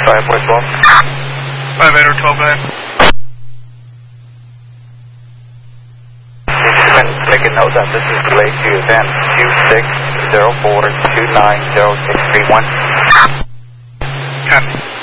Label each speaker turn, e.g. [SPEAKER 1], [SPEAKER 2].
[SPEAKER 1] 5-4-12.
[SPEAKER 2] 5-8-12, go ahead.
[SPEAKER 1] You can take a note that this is delayed to event 2604290631.
[SPEAKER 2] Copy.